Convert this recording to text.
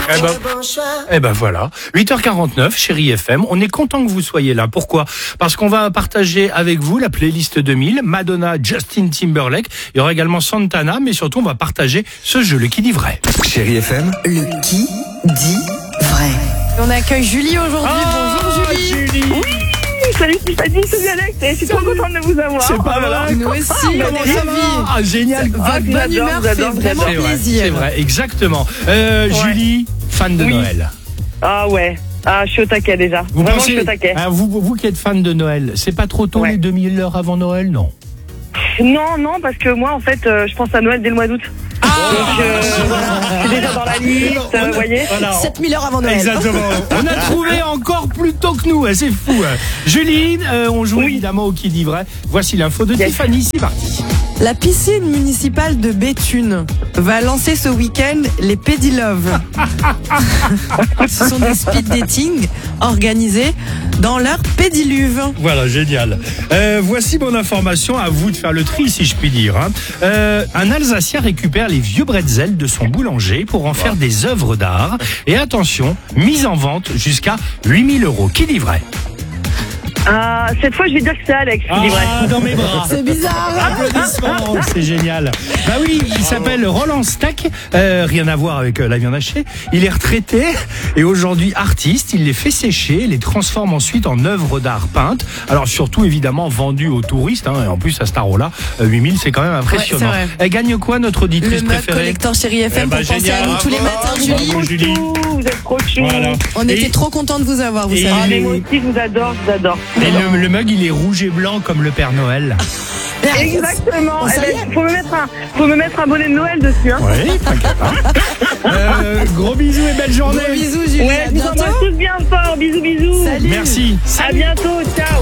Eh ben voilà, 8h49, Chérie FM, on est content que vous soyez là. Pourquoi ? Parce qu'on va partager avec vous la playlist 2000, Madonna, Justin Timberlake. Il y aura également Santana, mais surtout on va partager ce jeu, le qui dit vrai. Chérie FM, Le qui dit vrai. On accueille Julie aujourd'hui. Bonjour Julie. Salut Stéphanie, salut Alex, et je suis trop contente de vous avoir. C'est pas vrai. Nous aussi, on est ravis. Ah, génial. Votre bonne humeur fait vraiment C'est vrai, plaisir. c'est vrai, exactement. Julie, fan de Noël. Ah ouais, je suis au taquet déjà. Vous Vraiment, pensez, je suis au taquet. vous qui êtes fan de Noël, c'est pas trop tôt Ouais. les 2000 heures avant Noël, non ? Non, parce que moi en fait, je pense à Noël dès le mois d'août. Donc, je suis déjà dans la liste, vous voyez. Voilà. 7000 heures avant Noël. Exactement. On a trouvé encore plus tôt que nous, c'est fou. Julie, on joue évidemment au qui dit vrai. Voici l'info de Tiffany, c'est parti. La piscine municipale de Béthune va lancer ce week-end les Pédilove. Ce sont des speed dating organisés dans leur pédiluve. Voilà, génial. Voici mon information, à vous de faire le tri si je puis dire. Un Alsacien récupère les vieux bretzels de son boulanger pour en faire des œuvres d'art. Et attention, mise en vente jusqu'à 8 000 €. Qui dit vrai ? Cette fois, je vais dire que c'est Alex qui dit vrai. Dans mes bras. C'est bizarre. Applaudissements, c'est génial. Bah oui, il s'appelle Roland Stack, rien à voir avec la viande hachée. Il est retraité et aujourd'hui artiste. Il les fait sécher, les transforme ensuite en œuvres d'art peintes. Alors surtout évidemment vendues aux touristes. Et en plus à ce tarot-là, 8000, c'est quand même impressionnant. Ouais, c'est vrai. Elle gagne quoi notre auditrice Le mug préférée ? collector Chérie FM Eh ben, pour penser génial. à nous tous les matins, Julie. Bravo, Julie. Vous êtes trop chou. Voilà. On était Et- trop contents de vous avoir, vous et- savez. Mais moi aussi, je vous adore, je vous adore. Et le mug, il est rouge et blanc comme le Père Noël. Exactement. On Eh savait. ben, faut me mettre un bonnet de Noël dessus. Hein. Oui, t'inquiète pas. Gros bisous et belle journée. Gros bisous, Julie. Ouais, À je vous bientôt. embrasse tous bien fort. Bisous, bisous. Salut. Merci. À bientôt. Ciao.